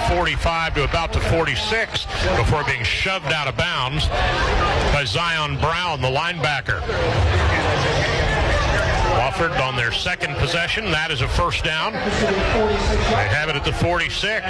45 to about the 46 before being shoved out of bounds by Zion Brown, the linebacker. Wofford on their second possession. That is a first down. They have it at the 46.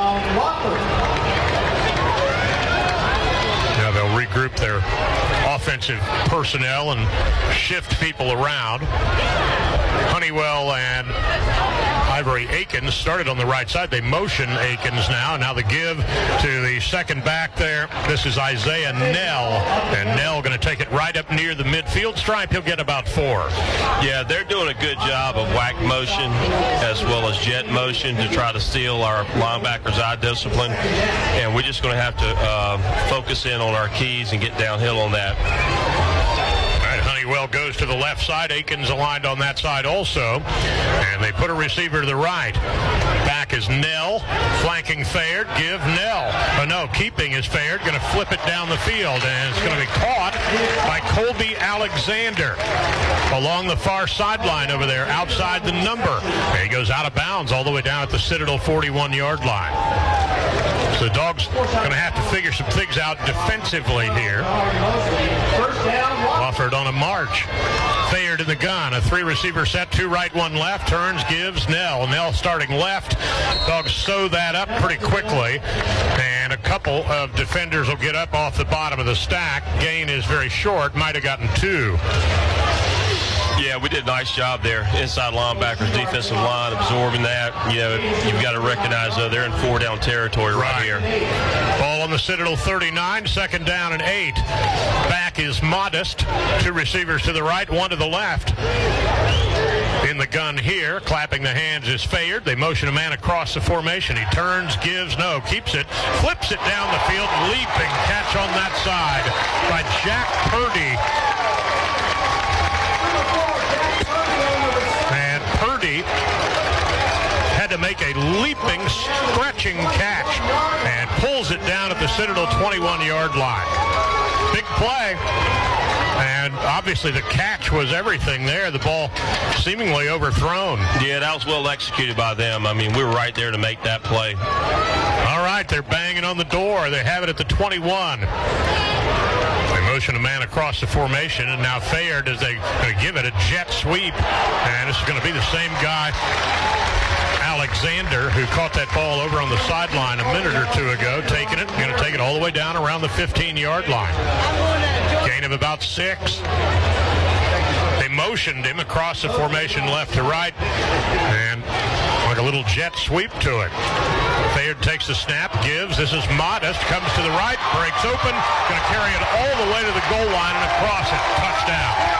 Now they'll regroup their offensive personnel and shift people around. Honeywell and Ivory Akins started on the right side. They motion Akins now. Now the give to the second back there. This is Isaiah Nell. And Nell going to take it right up near the midfield stripe. He'll get about 4. Yeah, they're doing a good job of whack motion as well as jet motion to try to steal our linebackers' eye discipline. And we're just going to have to focus in on our keys and get downhill on that. Honeywell goes to the left side. Akins aligned on that side also. And they put a receiver to the right. Back is Nell. Flanking Fayard. Give Nell. Oh, no, keeping is Fayard. Going to flip it down the field. And it's going to be caught by Colby Alexander along the far sideline over there outside the number. And he goes out of bounds all the way down at the Citadel 41-yard line. So the Dogs going to have to figure some things out defensively here. Wofford on a march. Fayard in the gun. A 3-receiver set, 2 right, 1 left. Turns, gives Nell. Nell starting left. Dogs sew that up pretty quickly. And a couple of defenders will get up off the bottom of the stack. Gain is very short. Might have gotten 2. Yeah, we did a nice job there. Inside linebackers, defensive line, absorbing that. You know, you've got to recognize, though, they're in 4-down territory right here. Ball on the Citadel 39, second down and 8. Back is Modest. 2 receivers to the right, 1 to the left. In the gun here, clapping the hands is Fayard. They motion a man across the formation. He turns, gives, no, keeps it, flips it down the field, leaping catch on that side by Jack Purdy. Had to make a leaping, scratching catch and pulls it down at the Citadel 21-yard line. Big play. And obviously the catch was everything there. The ball seemingly overthrown. Yeah, that was well executed by them. I mean, we were right there to make that play. All right, they're banging on the door. They have it at the 21. They motion a man across the formation, and now Fayard is going to give it a jet sweep. And this is going to be the same guy, Alexander, who caught that ball over on the sideline a minute or 2 ago, taking it, going to take it all the way down around the 15-yard line. Gain of about 6. They motioned him across the formation left to right, and like a little jet sweep to it. Fayard takes the snap, gives. This is Modest, comes to the right, breaks open, going to carry it all the way to the goal line and across it. Touchdown.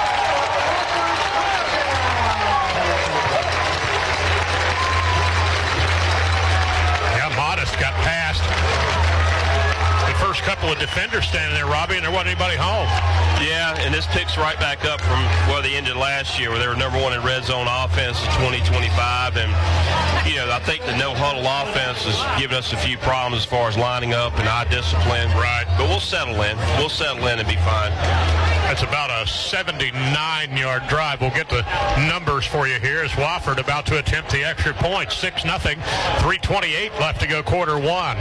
Got past the first couple of defenders standing there, Robbie, and there wasn't anybody home. Yeah, and this picks right back up from where they ended last year, where they were number 1 in red zone offense in 2025. And, you know, I think the no-huddle offense has given us a few problems as far as lining up and eye discipline. Right. But we'll settle in. We'll settle in and be fine. That's about a 79-yard drive. We'll get the numbers for you here as Wofford about to attempt the extra point. 6-0, 3:28 left to go, quarter 1.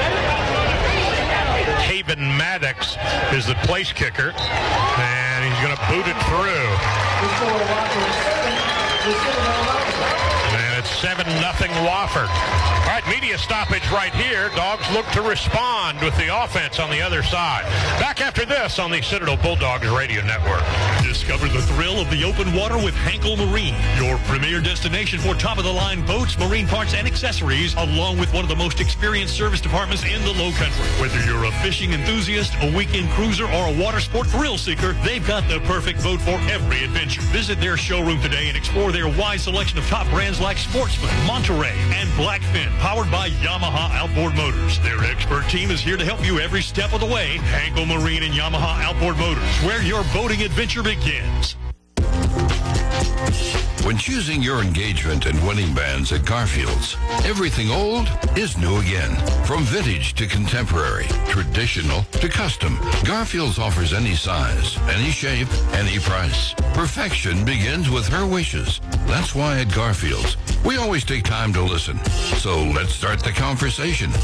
Haven Maddox is the place kicker, and he's going to boot it through. And it's 7-0 Wofford. All right, media stoppage right here. Dogs look to respond with the offense on the other side. Back after this on the Citadel Bulldogs Radio Network. Discover the thrill of the open water with Hankel Marine, your premier destination for top-of-the-line boats, marine parts, and accessories, along with one of the most experienced service departments in the Low Country. Whether you're a fishing enthusiast, a weekend cruiser, or a water sport thrill seeker, they've got the perfect boat for every adventure. Visit their showroom today and explore their wide selection of top brands like Sportsman, Monterey, and Blackfin, powered by Yamaha Outboard Motors. Their expert team is here to help you every step of the way. Hankel Marine and Yamaha Outboard Motors, where your boating adventure begins. When choosing your engagement and wedding bands at Garfield's, everything old is new again. From vintage to contemporary, traditional to custom, Garfield's offers any size, any shape, any price. Perfection begins with her wishes. That's why at Garfield's, we always take time to listen. So let's start the conversation.